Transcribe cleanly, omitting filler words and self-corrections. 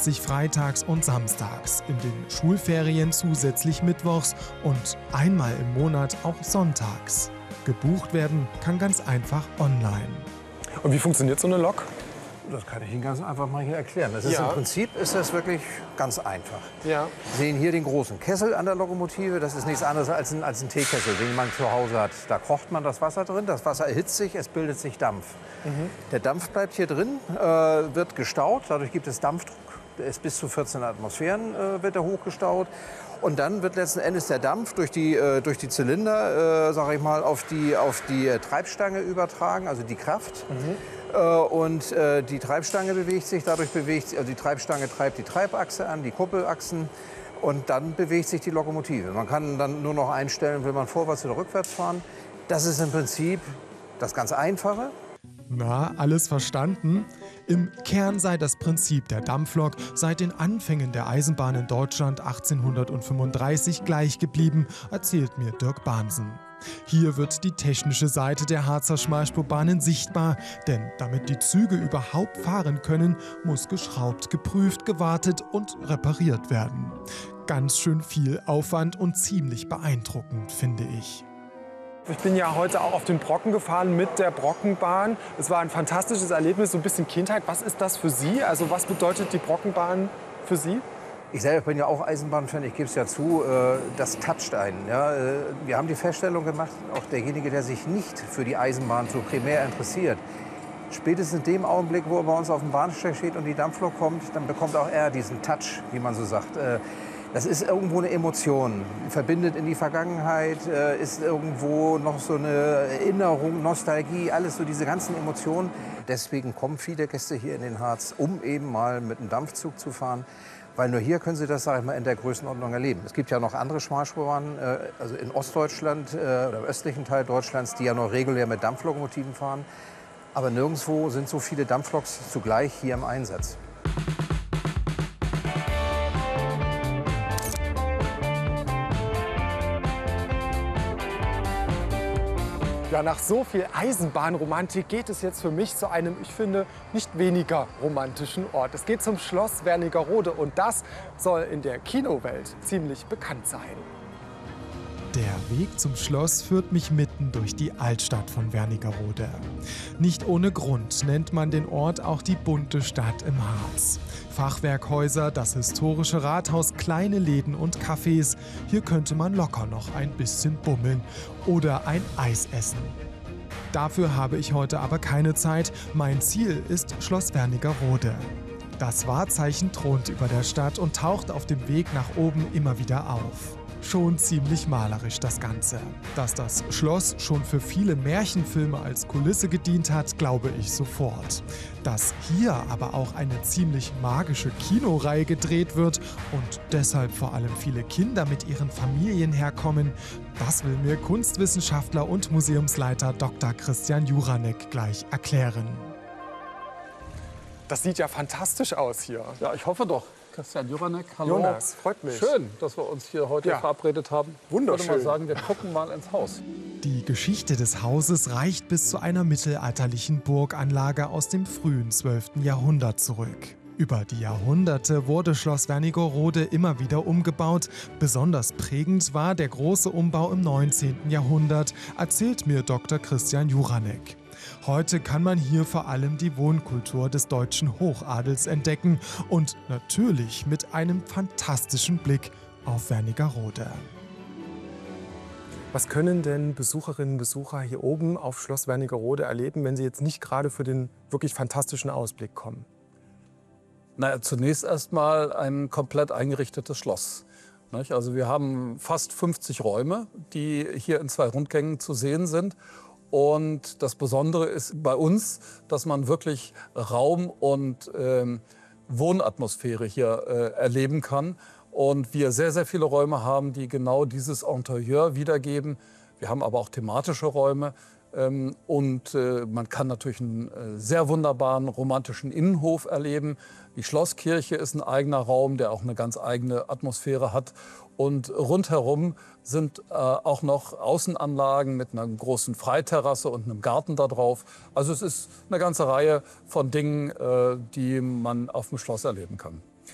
zusätzlich freitags und samstags, in den Schulferien zusätzlich mittwochs und einmal im Monat auch sonntags. Gebucht werden kann ganz einfach online. Und wie funktioniert so eine Lok? Das kann ich Ihnen ganz einfach mal hier erklären. Das ist Im Prinzip ist das wirklich ganz einfach. Ja. Sie sehen hier den großen Kessel an der Lokomotive. Das ist nichts anderes als ein Teekessel, den man zu Hause hat. Da kocht man das Wasser drin. Das Wasser erhitzt sich, es bildet sich Dampf. Der Dampf bleibt hier drin, wird gestaut. Dadurch gibt es Dampfdruck. Bis zu 14 Atmosphären wird er hochgestaut. Und dann wird letzten Endes der Dampf durch die Zylinder, sage ich mal, auf die Treibstange übertragen, also die Kraft. Und die Treibstange bewegt sich, also die Treibstange treibt die Treibachse an, die Kuppelachsen. Und dann bewegt sich die Lokomotive. Man kann dann nur noch einstellen, will man vorwärts oder rückwärts fahren. Das ist im Prinzip das ganz Einfache. Na, alles verstanden? Im Kern sei das Prinzip der Dampflok seit den Anfängen der Eisenbahn in Deutschland 1835 gleich geblieben, erzählt mir Dirk Bahnsen. Hier wird die technische Seite der Harzer Schmalspurbahnen sichtbar, denn damit die Züge überhaupt fahren können, muss geschraubt, geprüft, gewartet und repariert werden. Ganz schön viel Aufwand und ziemlich beeindruckend, finde ich. Ich bin ja heute auch auf den Brocken gefahren mit der Brockenbahn. Es war ein fantastisches Erlebnis, so ein bisschen Kindheit. Was ist das für Sie? Also was bedeutet die Brockenbahn für Sie? Ich selber bin ja auch Eisenbahnfan, ich gebe es ja zu, das toucht einen. Ja. Wir haben die Feststellung gemacht, auch derjenige, der sich nicht für die Eisenbahn so primär interessiert, spätestens in dem Augenblick, wo er bei uns auf dem Bahnsteig steht und die Dampflok kommt, dann bekommt auch er diesen Touch, wie man so sagt. Das ist irgendwo eine Emotion, verbindet in die Vergangenheit, ist irgendwo noch so eine Erinnerung, Nostalgie, alles so diese ganzen Emotionen. Deswegen kommen viele Gäste hier in den Harz, um eben mal mit einem Dampfzug zu fahren. Weil nur hier können Sie das, sag ich mal, in der Größenordnung erleben. Es gibt ja noch andere Schmalspurbahnen, also in Ostdeutschland oder im östlichen Teil Deutschlands, die ja noch regulär mit Dampflokomotiven fahren. Aber nirgendwo sind so viele Dampfloks zugleich hier im Einsatz. Ja, nach so viel Eisenbahnromantik geht es jetzt für mich zu einem, ich finde, nicht weniger romantischen Ort. Es geht zum Schloss Wernigerode und das soll in der Kinowelt ziemlich bekannt sein. Der Weg zum Schloss führt mich mitten durch die Altstadt von Wernigerode. Nicht ohne Grund nennt man den Ort auch die bunte Stadt im Harz. Fachwerkhäuser, das historische Rathaus, kleine Läden und Cafés. Hier könnte man locker noch ein bisschen bummeln oder ein Eis essen. Dafür habe ich heute aber keine Zeit. Mein Ziel ist Schloss Wernigerode. Das Wahrzeichen thront über der Stadt und taucht auf dem Weg nach oben immer wieder auf. Schon ziemlich malerisch das Ganze. Dass das Schloss schon für viele Märchenfilme als Kulisse gedient hat, glaube ich sofort. Dass hier aber auch eine ziemlich magische Kinoreihe gedreht wird und deshalb vor allem viele Kinder mit ihren Familien herkommen, das will mir Kunstwissenschaftler und Museumsleiter Dr. Christian Juranek gleich erklären. Das sieht ja fantastisch aus hier. Ja, ich hoffe doch. Christian Juranek, hallo. Jonas, freut mich. Schön, dass wir uns hier heute verabredet haben. Wunderschön. Ich würde mal sagen, wir gucken mal ins Haus. Die Geschichte des Hauses reicht bis zu einer mittelalterlichen Burganlage aus dem frühen 12. Jahrhundert zurück. Über die Jahrhunderte wurde Schloss Wernigerode immer wieder umgebaut. Besonders prägend war der große Umbau im 19. Jahrhundert, erzählt mir Dr. Christian Juranek. Heute kann man hier vor allem die Wohnkultur des deutschen Hochadels entdecken und natürlich mit einem fantastischen Blick auf Wernigerode. Was können denn Besucherinnen und Besucher hier oben auf Schloss Wernigerode erleben, wenn sie jetzt nicht gerade für den wirklich fantastischen Ausblick kommen? Naja, zunächst erstmal ein komplett eingerichtetes Schloss. Also wir haben fast 50 Räume, die hier in 2 Rundgängen zu sehen sind. Und das Besondere ist bei uns, dass man wirklich Raum- und Wohnatmosphäre hier erleben kann. Und wir sehr, sehr viele Räume haben, die genau dieses Interieur wiedergeben. Wir haben aber auch thematische Räume. Und man kann natürlich einen sehr wunderbaren romantischen Innenhof erleben. Die Schlosskirche ist ein eigener Raum, der auch eine ganz eigene Atmosphäre hat. Und rundherum sind auch noch Außenanlagen mit einer großen Freiterrasse und einem Garten da drauf. Also es ist eine ganze Reihe von Dingen, die man auf dem Schloss erleben kann.